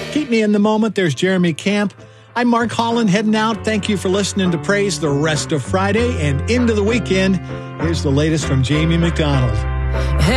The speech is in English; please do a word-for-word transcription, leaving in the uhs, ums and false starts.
Keep me in the moment. There's Jeremy Camp. I'm Mark Holland heading out. Thank you for listening to Praise the rest of Friday and into the weekend. Here's the latest from Jamie McDonald.